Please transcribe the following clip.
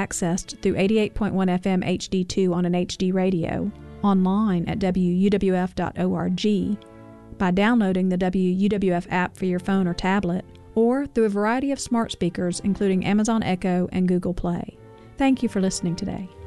accessed through 88.1 FM HD2 on an HD radio, online at wuwf.org, by downloading the WUWF app for your phone or tablet, or through a variety of smart speakers including Amazon Echo and Google Play. Thank you for listening today.